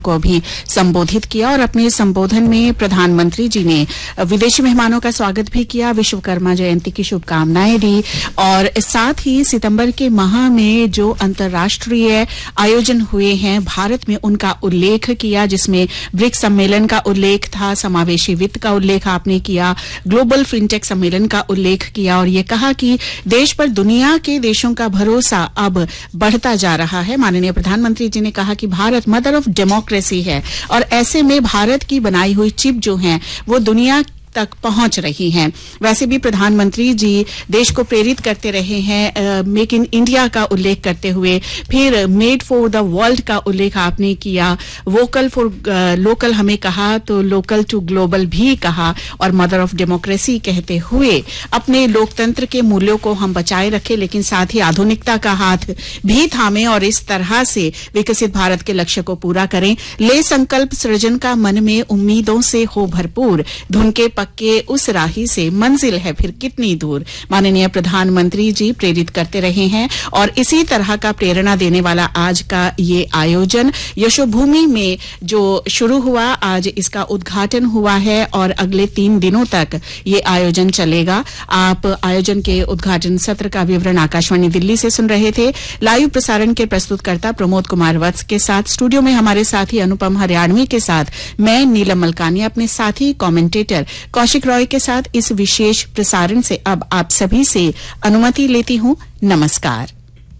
को भी संबोधित किया और अपने संबोधन में प्रधानमंत्री जी ने विदेशी मेहमानों का स्वागत भी किया, विश्वकर्मा जयंती की शुभकामनाएं दी और साथ ही सितंबर के माह में जो अंतर्राष्ट्रीय आयोजन हुए हैं भारत में उनका उल्लेख किया, जिसमें ब्रिक्स सम्मेलन का उल्लेख था, समावेशी वित्त का उल्लेख आपने किया, ग्लोबल फिनटेक सम्मेलन का उल्लेख किया और ये कहा कि देश पर दुनिया के देशों का भरोसा अब बढ़ता जा रहा है। माननीय प्रधानमंत्री जी ने कहा कि भारत मदर ऑफ डेमोक्रेसी है और ऐसे में भारत की बनाई हुई चिप जो हैं वो दुनिया तक पहुंच रही हैं। वैसे भी प्रधानमंत्री जी देश को प्रेरित करते रहे हैं, मेक इन इंडिया का उल्लेख करते हुए, फिर मेड फॉर द वर्ल्ड का उल्लेख आपने किया, वोकल फॉर लोकल हमें कहा तो लोकल टू ग्लोबल भी कहा और मदर ऑफ डेमोक्रेसी कहते हुए अपने लोकतंत्र के मूल्यों को हम बचाए रखें लेकिन साथ ही आधुनिकता का हाथ भी थामें और इस तरह से विकसित भारत के लक्ष्य को पूरा करें। ले संकल्प सृजन का मन में उम्मीदों से हो भरपूर, धुन के पक्के उस राही से मंजिल है फिर कितनी दूर। माननीय प्रधानमंत्री जी प्रेरित करते रहे हैं और इसी तरह का प्रेरणा देने वाला आज का ये आयोजन यशोभूमि में जो शुरू हुआ, आज इसका उद्घाटन हुआ है और अगले 3 दिनों तक ये आयोजन चलेगा। आप आयोजन के उद्घाटन सत्र का विवरण आकाशवाणी दिल्ली से सुन रहे थे। लाइव प्रसारण के प्रस्तुतकर्ता प्रमोद कुमार वत्स के साथ स्टूडियो में हमारे साथी अनुपम हरियाणवी के साथ मैं नीलम मलकानी अपने साथी कमेंटेटर कौशिक रॉय के साथ इस विशेष प्रसारण से अब आप सभी से अनुमति लेती हूं। नमस्कार।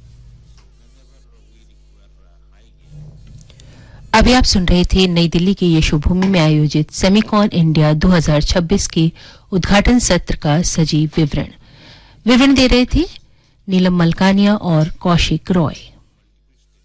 अभी आप सुन रहे थे नई दिल्ली के यशोभूमि में आयोजित सेमिकॉन इंडिया 2026 के उद्घाटन सत्र का सजीव विवरण दे रहे थे नीलम मलकानिया और कौशिक रॉय।